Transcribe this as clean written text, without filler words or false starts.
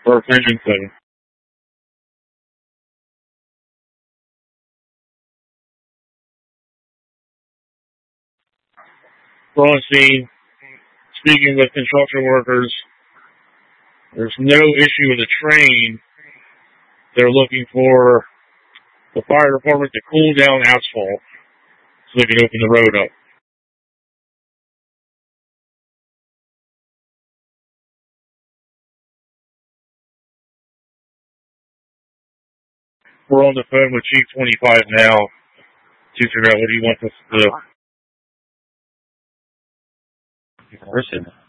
for Fenton. We're on scene, speaking with construction workers. There's no issue with the train. They're looking for the fire department to cool down asphalt so they can open the road up. We're on the phone with Chief 25 now to figure out what he wants us to do. Person.